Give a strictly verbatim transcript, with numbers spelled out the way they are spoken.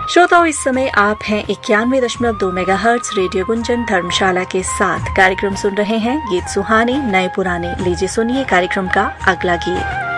श्रोताओं, इस समय आप हैं इक्यानवे दशमलव दो मेगा हर्ट्ज रेडियो गुंजन धर्मशाला के साथ कार्यक्रम सुन रहे हैं गीत सुहाने नए पुराने। लीजिए सुनिए कार्यक्रम का अगला गीत।